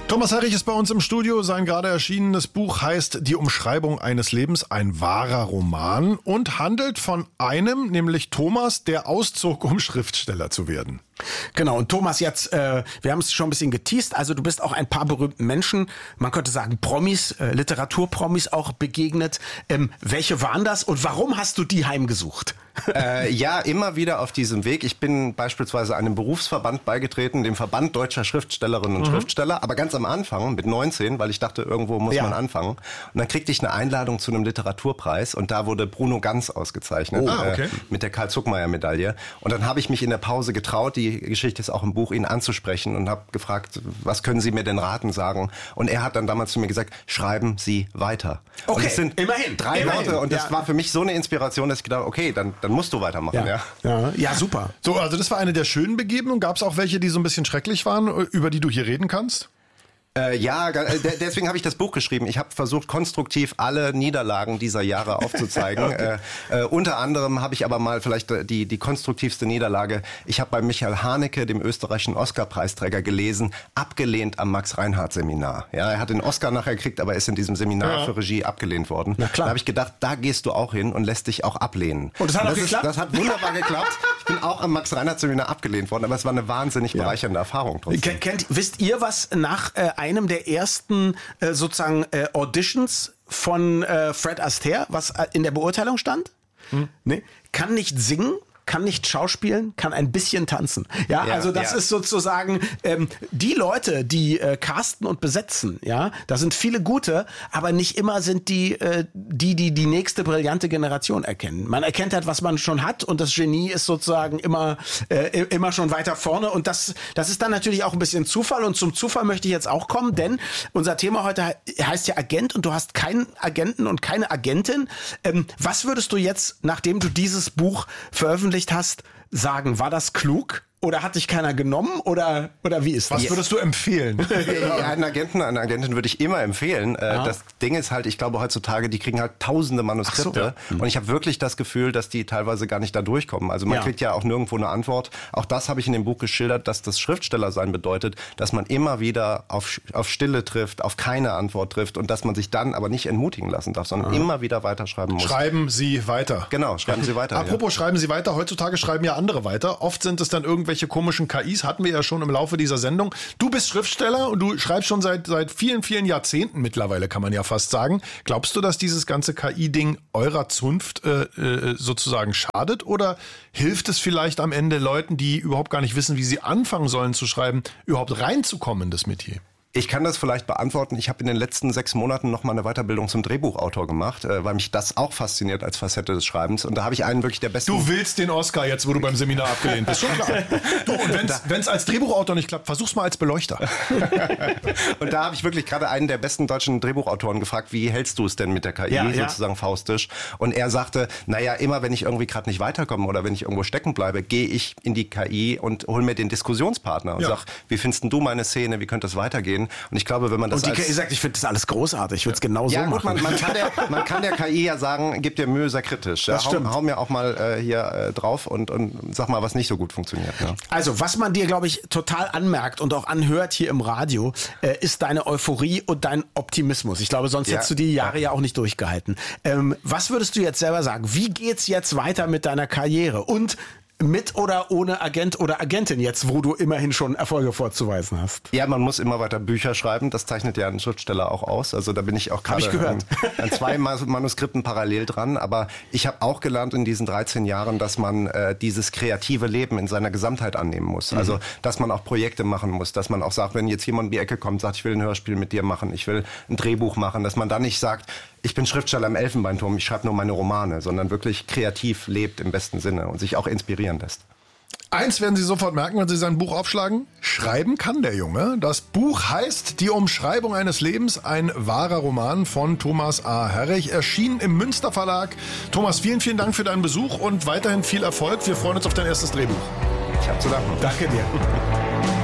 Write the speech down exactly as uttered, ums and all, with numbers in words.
Thomas Herrich ist bei uns im Studio. Sein gerade erschienenes Buch heißt Die Umschreibung eines Lebens, ein wahrer Roman und handelt von einem, nämlich Thomas, der auszog, um Schriftsteller zu werden. Genau, und Thomas, jetzt, äh, wir haben es schon ein bisschen geteased, also du bist auch ein paar berühmten Menschen, man könnte sagen Promis, äh, Literaturpromis auch begegnet. Ähm, welche waren das und warum hast du die heimgesucht? Äh, ja, immer wieder auf diesem Weg. Ich bin beispielsweise einem Berufsverband beigetreten, dem Verband Deutscher Schriftstellerinnen und mhm. Schriftsteller, aber ganz am Anfang, mit neunzehn, weil ich dachte, irgendwo muss ja. man anfangen. Und dann kriegte ich eine Einladung zu einem Literaturpreis und da wurde Bruno Ganz ausgezeichnet, oh, okay. äh, mit der Karl-Zuckmayer-Medaille. Und dann habe ich mich in der Pause getraut, die Geschichte ist auch im Buch, ihn anzusprechen und habe gefragt, was können Sie mir denn raten, sagen? Und er hat dann damals zu mir gesagt, schreiben Sie weiter. Okay, und das sind immerhin. Drei immerhin. Worte und das ja. war für mich so eine Inspiration, dass ich gedacht habe, okay, dann, dann musst du weitermachen. Ja. Ja. Ja. ja, super. So, also das war eine der schönen Begegnungen. Gab es auch welche, die so ein bisschen schrecklich waren, über die du hier reden kannst? Äh, ja, deswegen habe ich das Buch geschrieben. Ich habe versucht, konstruktiv alle Niederlagen dieser Jahre aufzuzeigen. okay. äh, äh, unter anderem habe ich aber mal vielleicht die, die konstruktivste Niederlage. Ich habe bei Michael Haneke, dem österreichischen Oscar-Preisträger, gelesen, abgelehnt am Max-Reinhardt-Seminar. Ja, er hat den Oscar nachher gekriegt, aber ist in diesem Seminar ja. für Regie abgelehnt worden. Na klar. Da habe ich gedacht, da gehst du auch hin und lässt dich auch ablehnen. Und das hat und auch das geklappt? Ist, das hat wunderbar geklappt. Ich bin auch am Max-Reinhardt-Seminar abgelehnt worden, aber es war eine wahnsinnig ja. bereichernde Erfahrung trotzdem. Kennt, wisst ihr, was nach äh, einem der ersten äh, sozusagen äh, Auditions von äh, Fred Astaire, was äh, in der Beurteilung stand? Hm. Nee? Kann nicht singen, kann nicht schauspielen, kann ein bisschen tanzen. Ja, ja also das ja. ist sozusagen ähm, die Leute, die äh, casten und besetzen. Ja, da sind viele gute, aber nicht immer sind die äh, die, die die nächste brillante Generation erkennen. Man erkennt halt, was man schon hat und das Genie ist sozusagen immer äh, immer schon weiter vorne und das das ist dann natürlich auch ein bisschen Zufall und zum Zufall möchte ich jetzt auch kommen, denn unser Thema heute heißt ja Agent und du hast keinen Agenten und keine Agentin. Ähm, was würdest du jetzt, nachdem du dieses Buch veröffentlicht hast, sagen, war das klug? Oder hat dich keiner genommen? Oder, oder wie ist das? Was würdest du empfehlen? Ja, einen Agenten, eine Agentin würde ich immer empfehlen. Ah. Das Ding ist halt, ich glaube heutzutage, die kriegen halt tausende Manuskripte. So, ja. Und ich habe wirklich das Gefühl, dass die teilweise gar nicht da durchkommen. Also man ja. kriegt ja auch nirgendwo eine Antwort. Auch das habe ich in dem Buch geschildert, dass das Schriftstellersein bedeutet, dass man immer wieder auf, auf Stille trifft, auf keine Antwort trifft und dass man sich dann aber nicht entmutigen lassen darf, sondern ah. immer wieder weiterschreiben muss. Schreiben Sie weiter. Genau, schreiben Sie weiter. Apropos ja. schreiben Sie weiter. Heutzutage schreiben ja andere weiter. Oft sind es dann irgendwelche komischen K Is, hatten wir ja schon im Laufe dieser Sendung. Du bist Schriftsteller und du schreibst schon seit seit vielen, vielen Jahrzehnten mittlerweile, kann man ja fast sagen. Glaubst du, dass dieses ganze K I-Ding eurer Zunft äh, sozusagen schadet oder hilft es vielleicht am Ende Leuten, die überhaupt gar nicht wissen, wie sie anfangen sollen zu schreiben, überhaupt reinzukommen in das Metier? Ich kann das vielleicht beantworten. Ich habe in den letzten sechs Monaten noch mal eine Weiterbildung zum Drehbuchautor gemacht, äh, weil mich das auch fasziniert als Facette des Schreibens. Und da habe ich einen wirklich der besten... Du willst den Oscar jetzt, wo du beim Seminar abgelehnt bist. Schon klar. Du, und wenn es als Drehbuchautor nicht klappt, versuch's mal als Beleuchter. Und da habe ich wirklich gerade einen der besten deutschen Drehbuchautoren gefragt, wie hältst du es denn mit der K I, ja, sozusagen ja. faustisch? Und er sagte, naja, immer wenn ich irgendwie gerade nicht weiterkomme oder wenn ich irgendwo stecken bleibe, gehe ich in die K I und hole mir den Diskussionspartner und ja. sag, wie findest denn du meine Szene, wie könnte es weitergehen? Und ich glaube, wenn man das und die als... K I sagt, ich finde das alles großartig, ich würde es genau ja, so gut, machen. Man, man, kann der, man kann der K I ja sagen, gib dir Mühe, sei kritisch. Ja, das stimmt. Hau, hau mir auch mal äh, hier äh, drauf und, und sag mal, was nicht so gut funktioniert. Ja. Also, was man dir, glaube ich, total anmerkt und auch anhört hier im Radio, äh, ist deine Euphorie und dein Optimismus. Ich glaube, sonst ja. hättest du die Jahre ja auch nicht durchgehalten. Ähm, was würdest du jetzt selber sagen? Wie geht's jetzt weiter mit deiner Karriere? Und mit oder ohne Agent oder Agentin jetzt, wo du immerhin schon Erfolge vorzuweisen hast? Ja, man muss immer weiter Bücher schreiben. Das zeichnet ja einen Schriftsteller auch aus. Also da bin ich auch gerade an, an zwei Manuskripten parallel dran. Aber ich habe auch gelernt in diesen dreizehn Jahren, dass man äh, dieses kreative Leben in seiner Gesamtheit annehmen muss. Mhm. Also, dass man auch Projekte machen muss. Dass man auch sagt, wenn jetzt jemand um die Ecke kommt, sagt, ich will ein Hörspiel mit dir machen, ich will ein Drehbuch machen, dass man dann nicht sagt, ich bin Schriftsteller im Elfenbeinturm, ich schreibe nur meine Romane, sondern wirklich kreativ lebt im besten Sinne und sich auch inspirieren lässt. Eins werden Sie sofort merken, wenn Sie sein Buch aufschlagen. Schreiben kann der Junge. Das Buch heißt Die Umschreibung eines Lebens, ein wahrer Roman von Thomas A. Herrich, erschienen im Münster Verlag. Thomas, vielen, vielen Dank für deinen Besuch und weiterhin viel Erfolg. Wir freuen uns auf dein erstes Drehbuch. Ich habe zu danken. Danke dir.